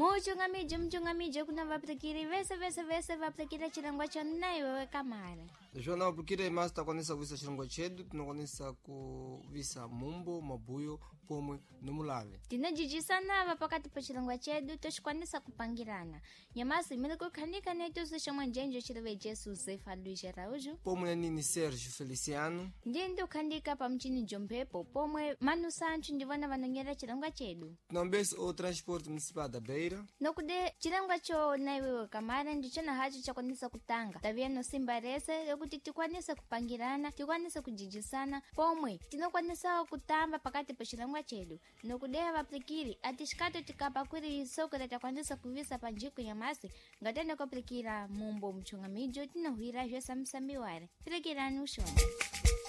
Mchungamijo kuna vaplikiri vese vaplikira chilangwa cha nayo wewe kamara. Jona vaplikira master kwanisa kuvisa chilangwa chedu, tunakwanisa kuvisa mumbo, mabuyo, pomwe, numulave. Tinajijisana vapakati pa chilangwa chedu, toshikwanisa kupangirana. Nyamasi miliko kanika netu sishamwa njenjo chilewe Jesu Zefa Luis Araujo. Pomwe nini Sergio Feliciano. Ndiendo kandika pa mchini Jompepo, pomwe Manu Sancho ndivana vanonyera chilangwa chedu. Tunambesi o transporte municipal da Beira. Nokude chilangwa cho naiwewe kamara ndicho na hacho chakwanisa kutanga. Taviano simbarese yokuti tikwanisa kupangirana, tikwanisa kujijisana, pomwe tinokwanisa kutamba pakati pa chilangwa chedu. Nokude vaplikiri atishikato tikapa kuri isoko takwanisa kuvisa panjiko ya masi ngatende koplikira mumbo mchungamijo tinohuira jwe samsambiware. Plikira nushona.